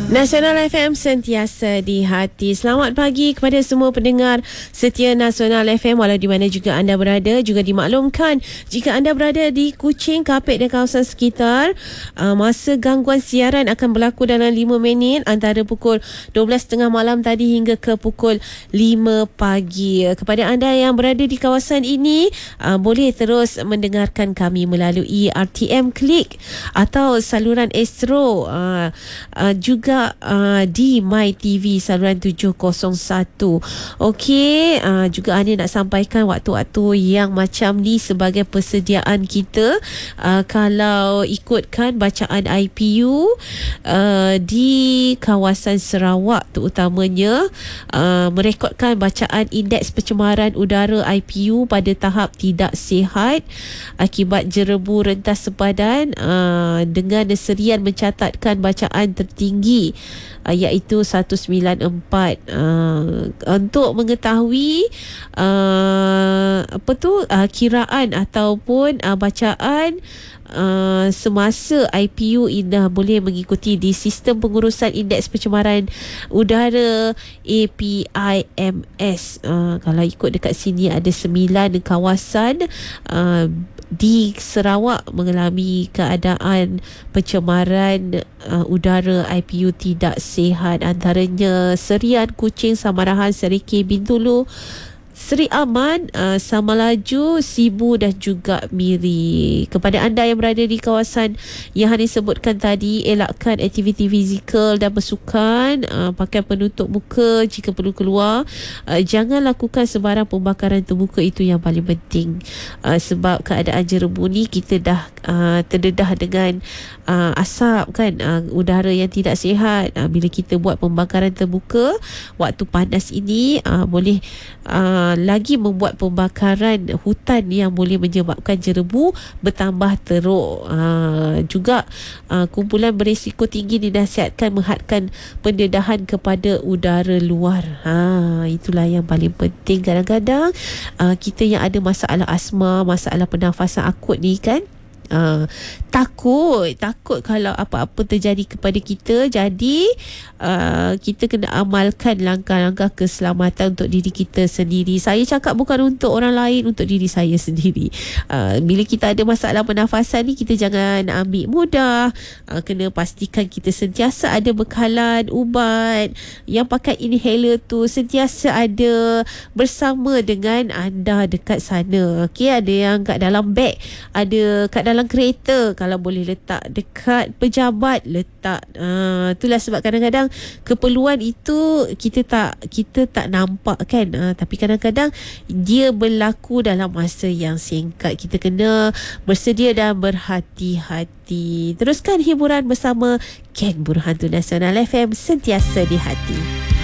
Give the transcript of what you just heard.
Nasional FM sentiasa di hati. Selamat pagi kepada semua pendengar setia Nasional FM walau di mana juga anda berada. Juga dimaklumkan jika anda berada di Kuching, Kapit dan kawasan sekitar, masa gangguan siaran akan berlaku dalam 5 minit antara pukul 12.30 malam tadi hingga ke pukul 5 pagi. Kepada anda yang berada di kawasan ini, boleh terus mendengarkan kami melalui RTM Klik atau saluran Astro, juga di My TV saluran 701. Okey, juga Ani nak sampaikan waktu-waktu yang macam ni sebagai persediaan kita. Kalau ikutkan bacaan IPU di kawasan Sarawak terutamanya, merekodkan bacaan indeks pencemaran udara IPU pada tahap tidak sihat akibat jerebu rentas sepadan, dengan serian mencatatkan bacaan tertinggi iaitu 194. Untuk mengetahui kiraan ataupun bacaan semasa IPU anda boleh mengikuti di sistem pengurusan indeks pencemaran udara APIMS. Kalau ikut dekat sini ada 9 kawasan di Sarawak mengalami keadaan pencemaran udara IPU tidak sihat, antaranya Serian, Kuching, Samarahan, Seriki, Bintulu, Seri Aman, Samalaju, Sibu dan juga Miri. Kepada anda yang berada di kawasan yang Hani sebutkan tadi, elakkan aktiviti fizikal dan bersukan, pakai penutup muka jika perlu keluar. Jangan lakukan sebarang pembakaran terbuka, itu yang paling penting. Sebab keadaan jerebu ni kita dah terdedah dengan asap kan, udara yang tidak sihat. Bila kita buat pembakaran terbuka waktu panas ini, boleh lagi membuat pembakaran hutan yang boleh menyebabkan jerebu bertambah teruk. Juga kumpulan berisiko tinggi dinasihatkan menghadkan pendedahan kepada udara luar. Itulah yang paling penting. Kadang-kadang kita yang ada masalah asma, masalah pernafasan akut ni kan, takut kalau apa-apa terjadi kepada kita. Jadi kita kena amalkan langkah-langkah keselamatan untuk diri kita sendiri. Saya cakap bukan untuk orang lain, untuk diri saya sendiri. Bila kita ada masalah pernafasan ni, kita jangan ambil mudah. Kena pastikan kita sentiasa ada bekalan ubat yang pakai inhaler tu, sentiasa ada bersama dengan anda dekat sana. Okey, ada yang kat dalam beg, ada kat dalam kereta. Kalau boleh letak dekat pejabat, letak. Itulah sebab kadang-kadang keperluan itu kita tak nampak kan, tapi kadang-kadang dia berlaku dalam masa yang singkat. Kita kena bersedia dan berhati-hati. Teruskan hiburan bersama Ken Burhan tu Nasional FM, sentiasa di hati.